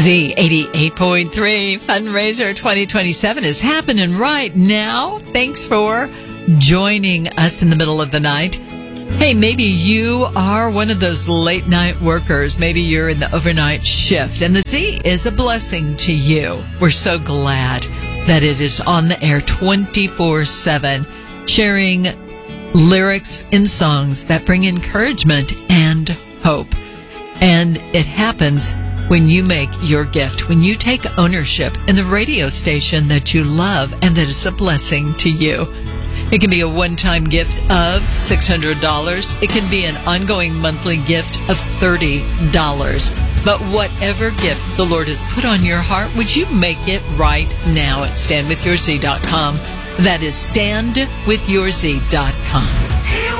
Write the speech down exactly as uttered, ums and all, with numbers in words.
Z eighty-eight point three Fundraiser twenty twenty-seven is happening right now. Thanks for joining us in the middle of the night. Hey, maybe you are one of those late night workers. Maybe you're in the overnight shift, and the Z is a blessing to you. We're so glad that it is on the air twenty-four seven, sharing lyrics and songs that bring encouragement and hope. And it happens when you make your gift, when you take ownership in the radio station that you love and that is a blessing to you. It can be a one-time gift of six hundred dollars. It can be an ongoing monthly gift of thirty dollars. But whatever gift the Lord has put on your heart, would you make it right now at stand with your z dot com? That is stand with your z dot com.